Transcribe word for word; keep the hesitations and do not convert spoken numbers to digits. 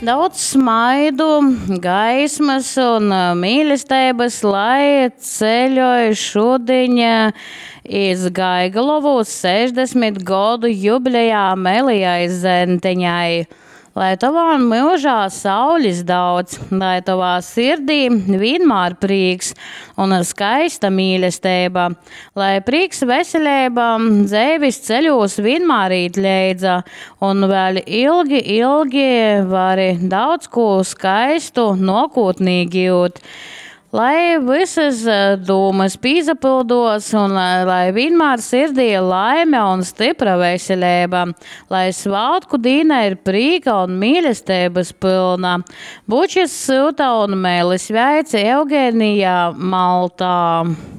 daudz smaidu, gaismas un mīlestības, lai ceļoju šodien iz Gaigalovu sešdesmit gadu jubilejā Melijai Zenteņai. Lai tavā mūžā saules daudz, lai tavā sirdī vienmēr prieks un skaista mīlestība, lai prieks veselība dzīves ceļos vienmēr īt leidza un vēl ilgi, ilgi vari daudz ko skaistu nākotnē gūt. Lai visas domas pīzapildos un lai vienmēr sirdī laime un stipra veselība, lai svētku dīna ir prīka un mīlestības pilna. Bučis Silta un Mēlis Veice Eugenija Maltā.